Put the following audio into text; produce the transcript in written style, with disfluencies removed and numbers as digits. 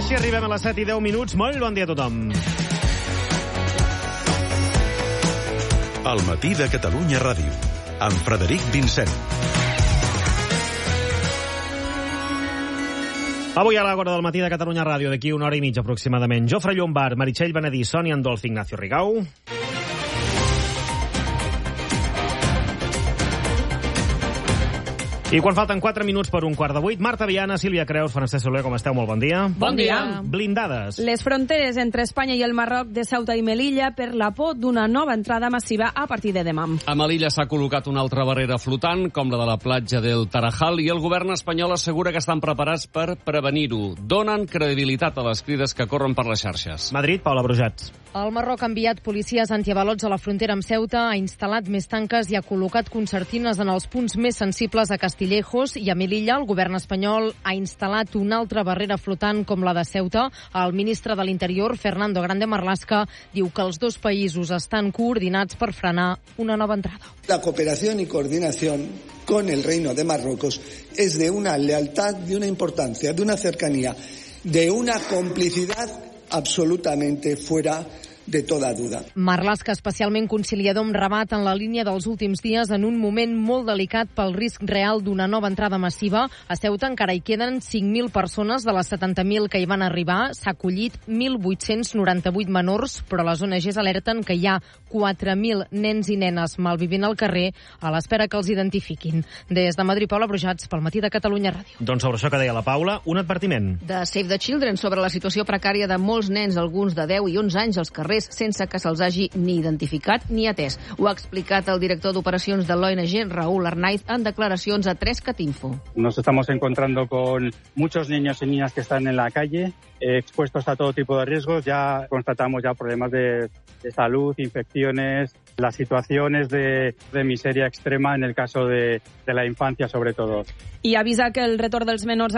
Així arribem a les 7:10. Molt bon dia a tothom. El matí de Catalunya Ràdio, amb Frederic Vincent. Avui a l'Àgora del matí de Catalunya Ràdio, d'aquí una hora i mitja aproximadament. Jofre Llombart, Meritxell Benedí, Sònia Andolf, Ignacio Rigau. I quan falten 4 minuts per un quart de 8, Marta Viana, Sílvia Creus, Francesc Soler, com esteu? Molt bon dia. Bon dia. Blindades. Les fronteres entre Espanya i el Marroc de Ceuta i Melilla per la por d'una nova entrada massiva a partir de demà. A Melilla s'ha col·locat una altra barrera flotant, com la de la platja del Tarajal, i el govern espanyol assegura que estan preparats per prevenir-ho. Donen credibilitat a les crides que corren per les xarxes. Madrid, Paula Brujats. El Marroc ha enviat policies antiavalots a la frontera amb Ceuta, ha instal·lat més tanques i ha col·locat concertines en els punts més sensibles a Castillejos, i a Melilla el govern espanyol ha instal·lat una altra barrera flotant com la de Ceuta. El ministre de l'Interior, Fernando Grande Marlaska, diu que els dos països estan coordinats per frenar una nova entrada. La cooperación y coordinación con el Reino de Marruecos es de una lealtad, de una importancia, de una cercanía, de una complicidad absolutamente fuera de toda duda. Marlaska, especialment conciliador amb Rabat en la línia dels últims dies, en un moment molt delicat pel risc real d'una nova entrada massiva. A Ceuta encara hi queden 5.000 persones de les 70.000 que hi van arribar. S'ha acollit 1.898 menors, però les ONGs alerten que hi ha 4.000 nens i nenes malvivint al carrer a l'espera que els identifiquin. Des de Madrid, Paula Brujats, pel matí de Catalunya Ràdio. Doncs sobre això que deia la Paula, un advertiment. De Save the Children sobre la situació precària de molts nens, alguns de 10 i 11 anys, als carrers sense que se'ls hagi ni identificat ni atès. Ho ha explicat el director d'operacions de l'ONG, Raúl Arnaiz, en declaracions a 3catinfo. Nos estamos encontrando con muchos niños y niñas que están en la calle, expuestos a todo tipo de riesgos. Ya constatamos problemas de salud, infecciones, las situaciones de miseria extrema en el caso de la infancia, sobre todo. I avisa que el retorn dels menors